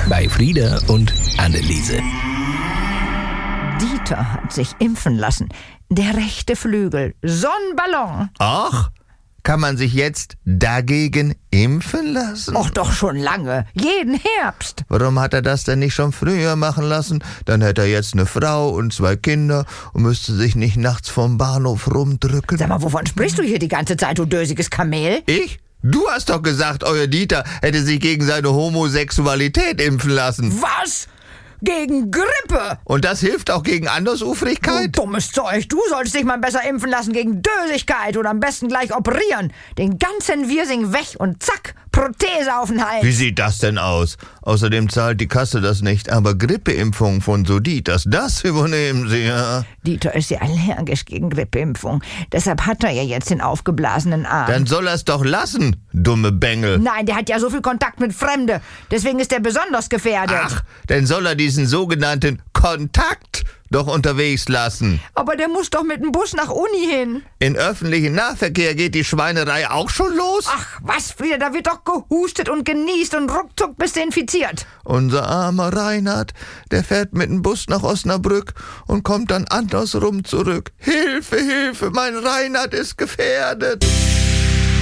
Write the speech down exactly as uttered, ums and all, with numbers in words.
bei Frieda und Anneliese. Dieter hat sich impfen lassen. Der rechte Flügel. So ein Ballon. Ach, kann man sich jetzt dagegen impfen lassen? Och, doch schon lange. Jeden Herbst. Warum hat er das denn nicht schon früher machen lassen? Dann hätte er jetzt eine Frau und zwei Kinder und müsste sich nicht nachts vom Bahnhof rumdrücken. Sag mal, wovon sprichst du hier die ganze Zeit, du dösiges Kamel? Ich? Du hast doch gesagt, euer Dieter hätte sich gegen seine Homosexualität impfen lassen. Was? Gegen Grippe? Und das hilft auch gegen Du Andersufrigkeit? dummes Zeug. Du solltest dich mal besser impfen lassen gegen Dösigkeit oder am besten gleich operieren. Den ganzen Wirsing weg und zack, Prothese auf den Hals. Wie sieht das denn aus? Außerdem zahlt die Kasse das nicht, aber Grippeimpfung von Soditas, das übernehmen sie, ja. Dieter ist ja allergisch gegen Grippeimpfung. Deshalb hat er ja jetzt den aufgeblasenen Arm. Dann soll er es doch lassen, dumme Bengel. Nein, der hat ja so viel Kontakt mit Fremde. Deswegen ist er besonders gefährdet. Ach, dann soll er diesen sogenannten Kontakt doch unterwegs lassen. Aber der muss doch mit dem Bus nach Uni hin. In öffentlichen Nahverkehr geht die Schweinerei auch schon los? Ach, was, Frieda, da wird doch gehustet und genießt und ruckzuck bist du infiziert. Unser armer Reinhard, der fährt mit dem Bus nach Osnabrück und kommt dann andersrum zurück. Hilfe, Hilfe, mein Reinhard ist gefährdet.